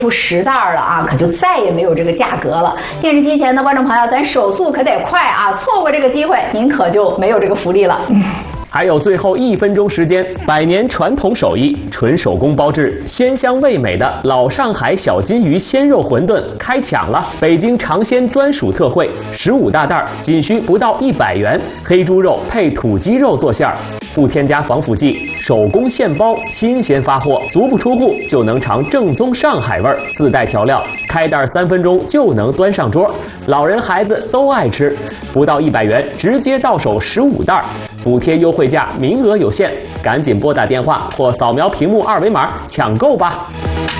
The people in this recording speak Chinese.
10袋了啊，可就再也没有这个价格了。电视机前的观众朋友，咱手速可得快啊，错过这个机会，您可就没有这个福利了。 还有最后1分钟时间，100年传统手艺，纯手工包制，鲜香味美的老上海小金鱼鲜肉馄饨开抢了！北京尝鲜专属特惠，15大袋，仅需不到100元，黑猪肉配土鸡肉做馅儿，不添加防腐剂，手工现包，新鲜发货，足不出户就能尝正宗上海味儿，自带调料，开袋3分钟就能端上桌，老人孩子都爱吃，不到100元直接到手15袋，补贴优惠价名额有限，赶紧拨打电话或扫描屏幕2维码抢购吧。